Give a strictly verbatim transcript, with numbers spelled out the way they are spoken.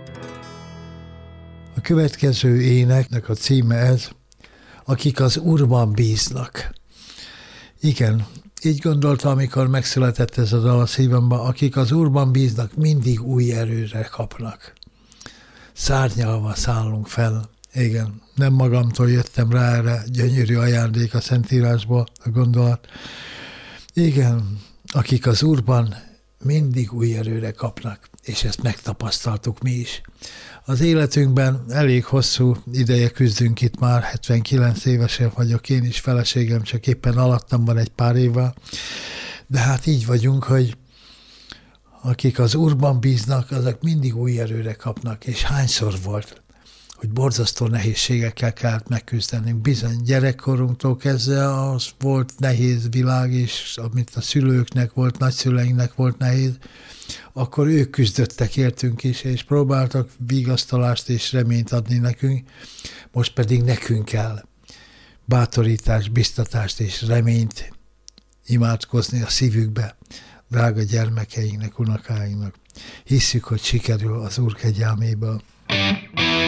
A következő éneknek a címe ez, Akik az Úrban bíznak. Igen, így gondoltam, amikor megszületett ez a dal a szívemben, akik az Úrban bíznak, mindig új erőre kapnak. Szárnyalva szállunk fel. Igen, nem magamtól jöttem rá erre, gyönyörű ajándék a Szentírásból a gondolat. Igen, akik az Úrban mindig új erőre kapnak, és ezt megtapasztaltuk mi is. Az életünkben elég hosszú ideje küzdünk itt már, hetvenkilenc évesen vagyok én is, feleségem csak éppen alattam van egy pár évvel, de hát így vagyunk, hogy akik az Úrban bíznak, azok mindig új erőre kapnak, és hányszor volt, hogy borzasztó nehézségekkel kellett megküzdenünk. Bizony gyerekkorunktól kezdve az volt nehéz világ, és amit a szülőknek volt, nagyszüleinknek volt nehéz, akkor ők küzdöttek értünk is, és próbáltak vigasztalást és reményt adni nekünk, most pedig nekünk kell bátorítást, biztatást és reményt imádkozni a szívükbe, drága gyermekeinknek, unokáinknak. Hisszük, hogy sikerül az Úr kegyelméből.